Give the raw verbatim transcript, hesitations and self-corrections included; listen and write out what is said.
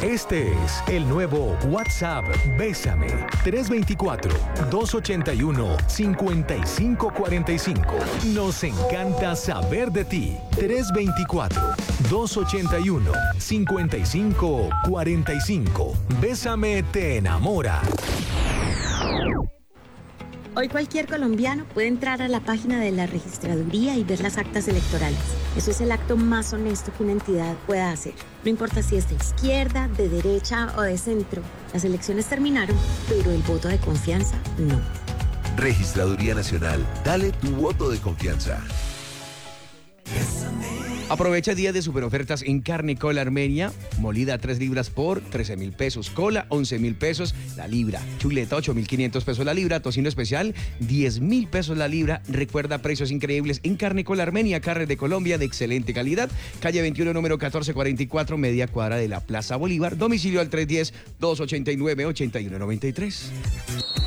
Este es el nuevo WhatsApp Bésame. tres dos cuatro, dos ocho uno, cinco cinco cuatro cinco. Nos encanta saber de ti. tres dos cuatro, dos ocho uno, cinco cinco cuatro cinco. Bésame te enamora. Hoy cualquier colombiano puede entrar a la página de la registraduría y ver las actas electorales. Eso es el acto más honesto que una entidad pueda hacer. No importa si es de izquierda, de derecha o de centro. Las elecciones terminaron, pero el voto de confianza no. Registraduría Nacional. Dale tu voto de confianza. Aprovecha día de superofertas en carne cola armenia, molida tres libras por trece mil pesos, cola once mil pesos la libra, chuleta ocho mil quinientos pesos la libra, tocino especial diez mil pesos la libra. Recuerda precios increíbles en carne cola armenia, carne de Colombia de excelente calidad, calle veintiuno, número catorce cuarenta y cuatro, media cuadra de la Plaza Bolívar, domicilio al tres uno cero, dos ocho nueve, ocho uno nueve tres.